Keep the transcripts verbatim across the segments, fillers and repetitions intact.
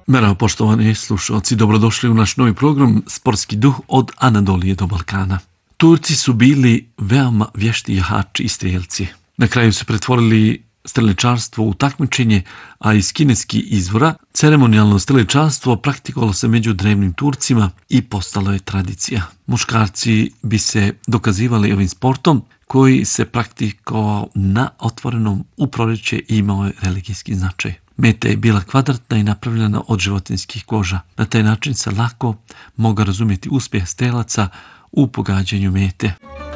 Merhaba poštovani slušalci, dobrodošli u naš novi program Sportski duh od Anadolije do Balkana. Turci su bili veoma vješti jahači i strijelci. Na kraju su pretvorili streličarstvo u takmičenje, a iz kineskih izvora ceremonijalno streličarstvo praktikovalo se među drevnim Turcima i postalo je tradicija. Muškarci bi se dokazivali ovim sportom koji se praktikovao na otvorenom u proljeće i imao je religijski značaj. Meta je bila kvadratna i napravljena od životinjskih koža. Na taj način se lako mogao razumjeti uspjeh strelaca u pogađanju mete.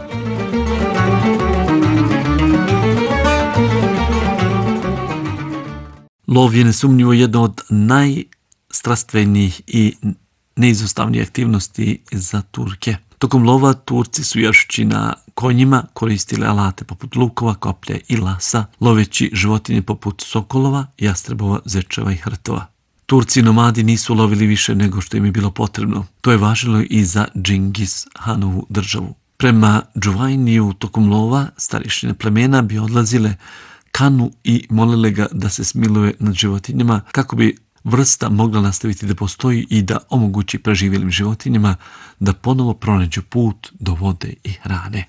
Lov je nesumnjivo jedna od najstrastvenijih i neizostavnijih aktivnosti za Turke. Tokom lova Turci su jašći na konjima koristili alate poput lukova, koplje i lasa, loveći životinje poput sokolova, jastrebova, zečeva i hrtova. Turci nomadi nisu lovili više nego što im je bilo potrebno. To je važilo i za Džingis Hanovu državu. Prema Džuvajniju tokom lova starješine plemena bi odlazile Kanu i molile ga da se smiluje nad životinjama kako bi vrsta mogla nastaviti da postoji i da omogući preživjelim životinjama da ponovo pronađu put do vode i hrane.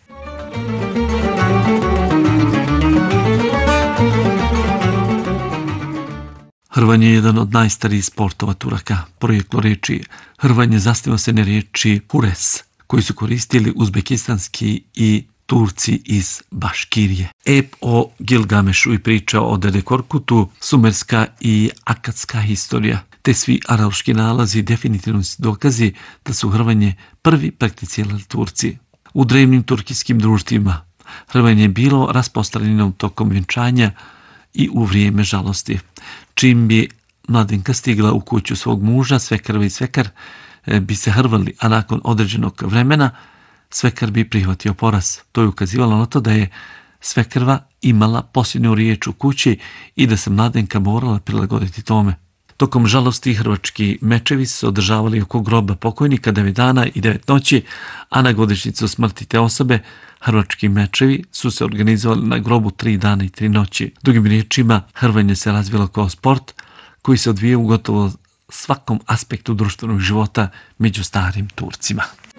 Hrvanje je jedan od najstarijih sportova Turaka. Porijeklo riječi hrvanje zasniva se na riječi hures, koji su koristili uzbekistanski i Turci iz Baškirije. Ep o Gilgamešu i priča o Dede Korkutu, sumerska i akatska historija, te svi aralški nalazi definitivno su dokazi da su hrvanje prvi prakticirali Turci. U drevnim turkijskim društvima hrvanje je bilo rasprostranjeno tokom vjenčanja i u vrijeme žalosti. Čim bi mladenka stigla u kuću svog muža, svekrva i svekar bi se hrvali, a nakon određenog vremena svekar bi prihvatio poraz. To je ukazivalo na to da je svekrva imala posljednju riječ u kući i da se mladenka morala prilagoditi tome. Tokom žalosti hrvački mečevi su se održavali oko groba pokojnika devet dana i devet noći, a na godišnjicu smrti te osobe hrvački mečevi su se organizovali na grobu tri dana i tri noći. Drugim riječima, hrvanje se razvilo kao sport koji se odvija u gotovo svakom aspektu društvenog života među starim Turcima.